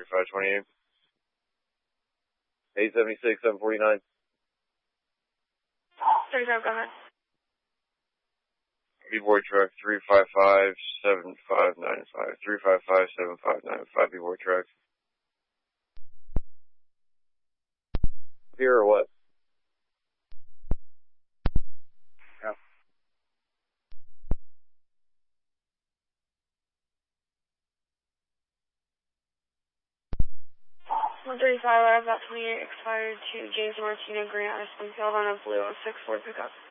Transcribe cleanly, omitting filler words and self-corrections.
3528. 876, 749. 35, go ahead. B-boy truck 355-7595. 355-7595. B-boy truck. Here or what? Yeah. 135, I have that 28 expired to James Martino Green out of Springfield on a blue 06 Ford pickup.